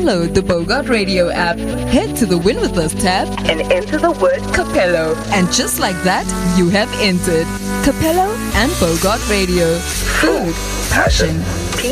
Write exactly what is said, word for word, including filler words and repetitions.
Download the Bogart Radio app, head to the Win With Us tab, and enter the word Capello. And just like that, you have entered Capello and Bogart Radio. Food, passion,